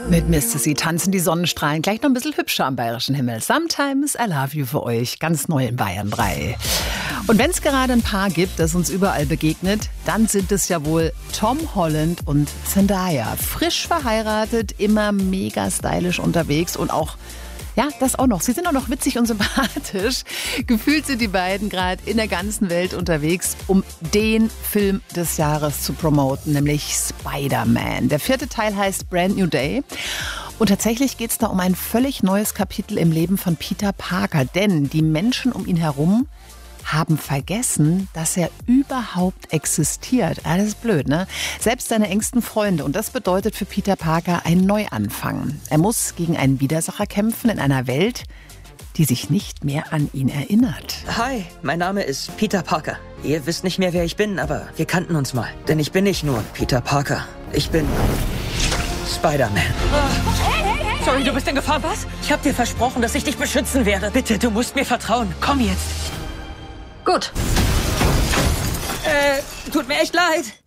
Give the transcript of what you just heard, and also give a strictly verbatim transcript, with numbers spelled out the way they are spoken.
Mit Mister C tanzen die Sonnenstrahlen gleich noch ein bisschen hübscher am bayerischen Himmel. Sometimes I love you für euch, ganz neu in Bayern drei. Und wenn es gerade ein Paar gibt, das uns überall begegnet, dann sind es ja wohl Tom Holland und Zendaya. Frisch verheiratet, immer mega stylisch unterwegs und auch Ja, das auch noch. Sie sind auch noch witzig und sympathisch. Gefühlt sind die beiden gerade in der ganzen Welt unterwegs, um den Film des Jahres zu promoten, nämlich Spider-Man. Der vierte Teil heißt Brand New Day. Und tatsächlich geht es da um ein völlig neues Kapitel im Leben von Peter Parker. Denn die Menschen um ihn herum haben vergessen, dass er überhaupt existiert. Ah, das ist blöd, ne? Selbst seine engsten Freunde. Und das bedeutet für Peter Parker ein Neuanfang. Er muss gegen einen Widersacher kämpfen in einer Welt, die sich nicht mehr an ihn erinnert. Hi, mein Name ist Peter Parker. Ihr wisst nicht mehr, wer ich bin, aber wir kannten uns mal. Denn ich bin nicht nur Peter Parker. Ich bin Spider-Man. Hey, hey, hey, Sorry, du bist in Gefahr, was? Ich hab dir versprochen, dass ich dich beschützen werde. Bitte, du musst mir vertrauen. Komm jetzt. Gut. Äh, tut mir echt leid.